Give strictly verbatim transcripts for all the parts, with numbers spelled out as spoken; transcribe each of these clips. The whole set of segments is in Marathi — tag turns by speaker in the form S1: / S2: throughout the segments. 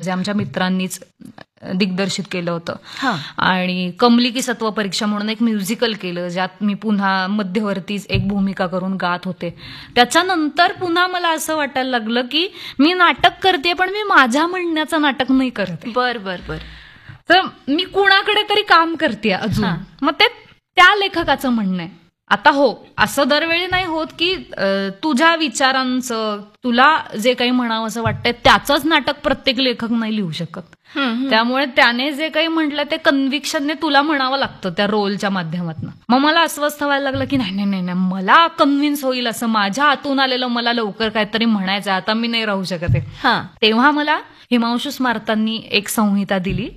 S1: जे आमच्या मित्रांनीच दिग्दर्शित केलं होतं. आणि कमली की सत्व परीक्षा म्हणून एक म्युझिकल केलं, ज्यात मी पुन्हा मध्यवर्तीच एक भूमिका करून गात होते. त्याच्यानंतर पुन्हा मला असं वाटायला लागलं की मी नाटक करते, पण मी माझ्या म्हणण्याचं नाटक नाही करते.
S2: बर बर बर
S1: तर मी कुणाकडे तरी काम करते अजून. मग ते त्या लेखकाचं म्हणणं आहे. आता हो, असं दरवेळी नाही होत की तुझ्या विचारांचं, तुला जे काही म्हणावं असं वाटतंय त्याचंच नाटक प्रत्येक लेखक नाही लिहू शकत. त्यामुळे त्याने जे काही म्हटलं ते कन्व्हिक्शनने तुला म्हणावं लागतं त्या रोलच्या माध्यमातून. मग मला अस्वस्थ व्हायला लागलं की नाही नाही नाही मला कन्व्हिन्स होईल असं माझ्या हातून आलेलं मला लवकर काहीतरी म्हणायचं, आता मी नाही राहू शकत आहे. तेव्हा मला हिमांशू स्मार्तांनी एक संहिता दिली,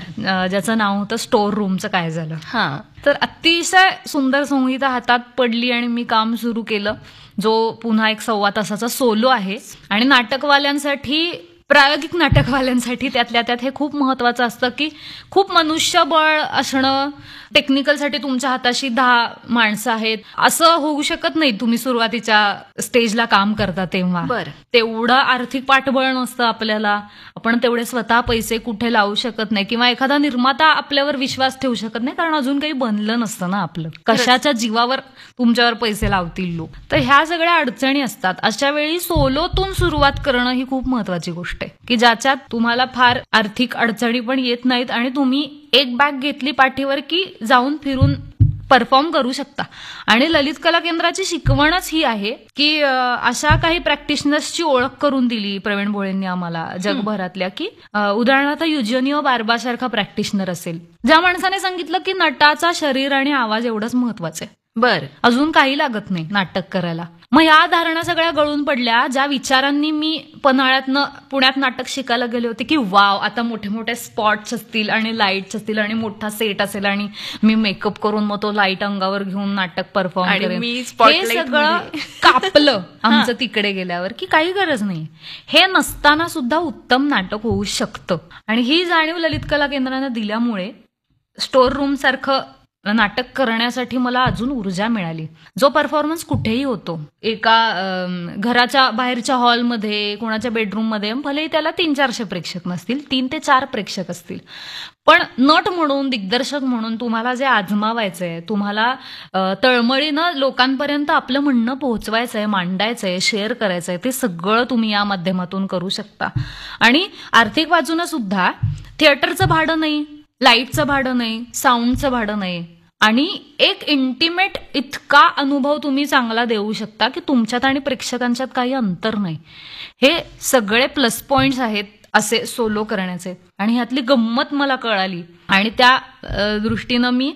S1: ज्याचं नाव होतं स्टोअर रूमचं काय झालं. तर अतिशय सुंदर संहिता हातात पडली आणि मी काम सुरू केलं, जो पुन्हा एक सव्वा तासाचा सोलो आहे. आणि नाटकवाल्यांसाठी, प्रायोगिक नाटकवाल्यांसाठी त्यातल्या त्यात हे खूप महत्वाचं असतं की खूप मनुष्यबळ असणं. टेक्निकलसाठी तुमच्या हाताशी दहा माणसं आहेत असं होऊ शकत नाही. तुम्ही सुरुवातीच्या स्टेजला काम करता तेव्हा तेवढं आर्थिक पाठबळ नसतं आपल्याला. आपण तेवढे स्वतः पैसे कुठे लावू शकत नाही, किंवा एखादा निर्माता आपल्यावर विश्वास ठेवू शकत नाही, कारण अजून काही बनलं नसतं ना आपलं. कशाच्या जीवावर तुमच्यावर पैसे लावतील लोक. तर ह्या सगळ्या अडचणी असतात. अशा वेळी सोलोतून सुरुवात करणं ही खूप महत्वाची गोष्ट आहे, की ज्याच्यात तुम्हाला फार आर्थिक अडचणी पण येत नाहीत आणि तुम्ही एक बॅग घेतली पाठीवर की जाऊन फिरून परफॉर्म करू शकता. आणि ललित कला केंद्राची शिकवणच ही आहे की अशा काही प्रॅक्टिशनर्सची ओळख करून दिली प्रवीण भोळेंनी आम्हाला जगभरातल्या, की उदाहरणार्थ युजिनिओ बार्बा सारखा प्रॅक्टिशनर असेल, ज्या माणसाने सांगितलं की नटाचा शरीर आणि आवाज एवढंच महत्वाचं आहे, बर अजून काही लागत नाही नाटक करायला. मग या धारणा सगळ्या गळून पडल्या, ज्या विचारांनी मी पन्हाळ्यातनं पुण्यात नाटक शिकायला गेले होते की वाव आता मोठे मोठे स्पॉट्स असतील आणि लाईट्स असतील आणि मोठा सेट असेल आणि मी मेकअप करून मग तो लाईट अंगावर घेऊन नाटक परफॉर्म करेन, हे सगळं कापलं आमचं तिकडे गेल्यावर, की काही गरज नाही. हे नसताना सुद्धा उत्तम नाटक होऊ शकतं. आणि ही जाणीव ललित कला केंद्राने दिल्यामुळे स्टोअर रूम सारखं नाटक करण्यासाठी मला अजून ऊर्जा मिळाली. जो परफॉर्मन्स कुठेही होतो, एका घराच्या बाहेरच्या हॉलमध्ये, कोणाच्या बेडरूममध्ये, भलेही त्याला तीन चारशे प्रेक्षक नसतील, तीन ते चार प्रेक्षक असतील, पण नट म्हणून, दिग्दर्शक म्हणून तुम्हाला जे आजमावायचंय, तुम्हाला तळमळीनं लोकांपर्यंत आपलं म्हणणं पोहोचवायचंय, मांडायचंय, शेअर करायचंय, ते सगळं तुम्ही या माध्यमातून करू शकता. आणि आर्थिक बाजूनं सुद्धा थिएटरचं भाडं नाही, लाईटचं भाडं नाही, साऊंडचं भाडं नाही, आणि एक इंटिमेट इतका अनुभव तुम्ही चांगला देऊ शकता की तुमच्यात आणि प्रेक्षकांच्यात काही अंतर नाही. हे सगळे प्लस पॉइंट्स आहेत असे सोलो करण्याचे. आणि ह्यातली गंमत मला कळाली आणि त्या दृष्टीनं मी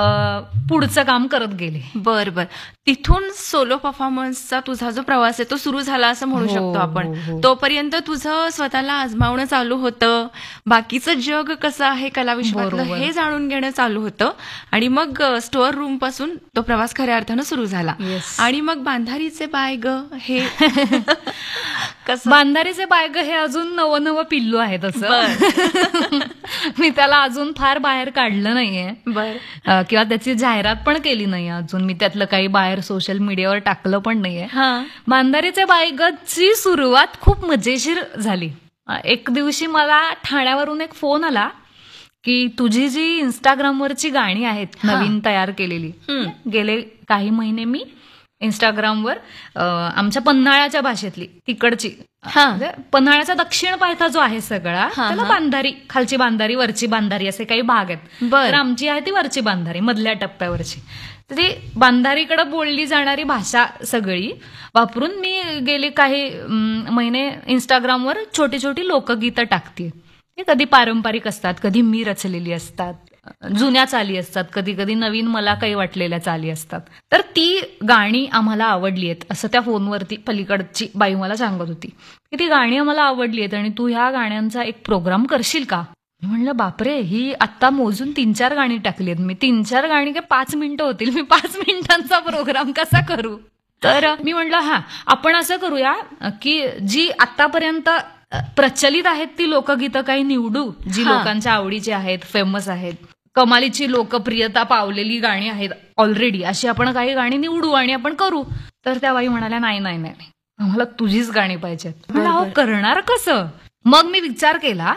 S1: पुढचं काम करत गेले.
S2: बर बर तिथून सोलो परफॉर्मन्सचा तुझा जो प्रवास आहे तो सुरू झाला असं म्हणू शकतो आपण. तोपर्यंत तुझं स्वतःला आजमावणं चालू होतं, बाकीचं जग कसं आहे कलाविश्वातलं हे जाणून घेणं चालू होतं. आणि मग स्टोअर रूम पासून तो प्रवास खऱ्या अर्थानं सुरू झाला. आणि मग बांधारीचे बायग हे
S1: कसं? बांधारीचे बायग हे अजून नवं नवं पिल्लू आहे तसं. मी त्याला अजून फार बाहेर काढलं नाहीये किंवा त्याची जाहिरात पण केली नाहीये अजून. मी त्यातलं काही बाहेर सोशल मीडियावर टाकलं पण नाहीये. बांधारीचे बायगची सुरुवात खूप मजेशीर झाली. एक दिवशी मला ठाण्यावरून एक फोन आला की तुझी जी इंस्टाग्रामवरची गाणी आहेत नवीन तयार केलेली, गेले काही महिने मी इंस्टाग्रामवर आमच्या पन्हाळ्याच्या भाषेतली तिकडची, पन्हाळ्याचा दक्षिण पायथा जो आहे सगळा त्याला बांधारी, खालची बांधारी, वरची बांधारी असे काही भाग आहेत. तर आमची आहे ती वरची बांधारी, मधल्या टप्प्यावरची. तर ती बांधारीकडे बोलली जाणारी भाषा सगळी वापरून मी गेले काही महिने इंस्टाग्रामवर छोटी छोटी लोकगीतं टाकते. कधी पारंपरिक असतात, कधी मी रचलेली असतात, जुन्या चाली असतात, कधी कधी नवीन मला काही वाटलेल्या चाली असतात. तर ती गाणी आम्हाला आवडली आहेत असं त्या फोनवरती पलीकडची बाई मला सांगत होती की ती गाणी आम्हाला आवडली आहेत आणि तू ह्या गाण्यांचा एक प्रोग्राम करशील का. मी म्हणलं बापरे, ही आता मोजून तीन चार गाणी टाकली आहेत मी. तीन चार गाणी काय पाच मिनिटं होतील, मी पाच मिनिटांचा प्रोग्राम कसा करू. तर मी म्हणलं हा आपण असं करूया की जी आतापर्यंत प्रचलित आहेत ती लोकगीतं काही निवडू, जी लोकांच्या आवडीची आहेत, फेमस आहेत, कमालीची लोकप्रियता पावलेली गाणी आहेत ऑलरेडी, अशी आपण काही गाणी निवडू आणि आपण करू. तर त्या बाई म्हणाल्या नाही नाही नाही आम्हाला तुझीच गाणी पाहिजेत. करणार कसं. मग मी विचार केला